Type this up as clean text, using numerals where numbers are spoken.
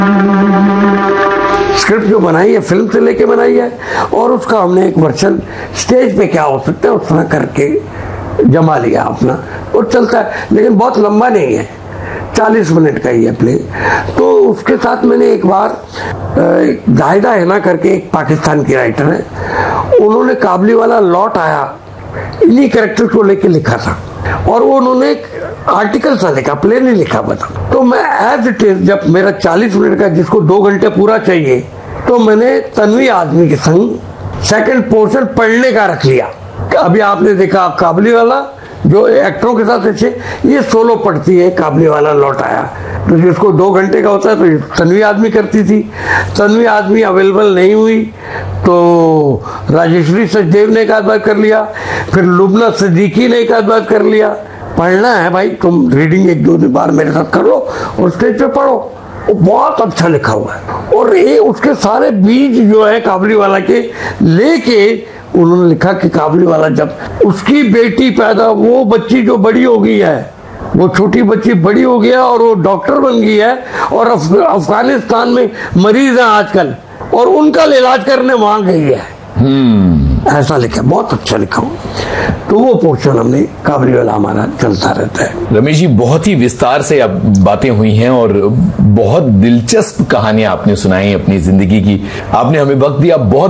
Script जो बनाई है फिल्म से लेके बनाई है, और उसका हमने एक वर्जन स्टेज पे क्या हो सकता है उस तरह करके जमा लिया अपना, और चलता है। लेकिन बहुत लंबा नहीं है, 40 मिनट का ही है प्ले। तो उसके साथ मैंने एक बार जाहिदा हिना करके एक पाकिस्तान की राइटर है, उन्होंने काबुलीवाला लौट आया इन्हीं कैरेक्टर को लेके लिखा था, और वो उन्होंने एक आर्टिकल सा लिखा, प्ले नहीं लिखा बता। तो मैं एज इट इज, जब मेरा 40 मिनट का जिसको 2 घंटे पूरा चाहिए, तो मैंने तन्वी आदमी के संग सेकंड पोर्शन पढ़ने का रख लिया। अभी आपने देखा काबुलीवाला जो एक्टरों के साथ अच्छे, ये सोलो पढ़ती है काबुलीवाला लौट आया, तो जिसको 2 घंटे का होता है तो तन्वी आदमी करती थी। तन्वी आदमी अवेलेबल नहीं हुई तो राजेश्वरी सचदेव ने एक आध बार कर लिया, फिर लुबना सिद्दीकी ने एक आध बार कर लिया। पढ़ना है भाई, तुम रीडिंग 1-2 बार मेरे साथ कर लो और स्टेज पे पढ़ो। वो बहुत अच्छा लिखा हुआ है, और ये उसके सारे बीज जो है काबुलीवाला के लेके उन्होंने लिखा कि काबुलीवाला जब उसकी बेटी पैदा, वो बच्ची जो बड़ी हो गई है, वो छोटी बच्ची बड़ी हो गया और वो डॉक्टर बन गई है, और अफगानिस्तान में मरीज है आजकल, और उनका इलाज करने वहां गई है। ऐसा लिखा, बहुत अच्छा लिखा हूँ। तो वो पोर्शन हमने काबुलीवाला हमारा चलता रहता है। रमेश जी, बहुत ही विस्तार से अब बातें हुई हैं और बहुत दिलचस्प कहानियां आपने सुनाई अपनी जिंदगी की। आपने हमें वक्त दिया, बहुत